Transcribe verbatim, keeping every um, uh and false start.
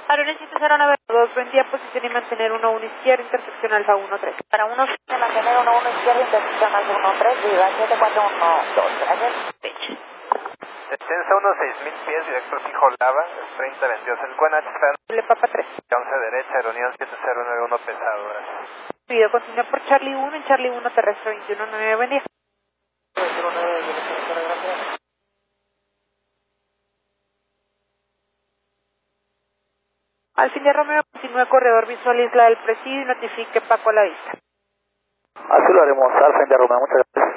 Aerolínea siete cero nueve dos, buen día, posición y mantener uno uno izquierda, intersección Alfa uno tres. Para uno, mantener uno uno izquierda, intersección Alfa uno tres, Viva siete cuatro uno dos, gracias. Fecha. Descensa unos seis mil pies, director fijo Lava, treinta veintidós, el Guanach, Le Papa tres. once derecha, Aerolínea siete cero nueve uno pesado, gracias. Pido continúa por Charlie uno, en Charlie uno terrestre veintiuno nueve, buen día. veintiuno nueve, gracias. Al fin de Romeo, continúa corredor visual Isla del Presidio y notifique Paco a la vista. Así lo haremos, Alfa India Romeo, muchas gracias.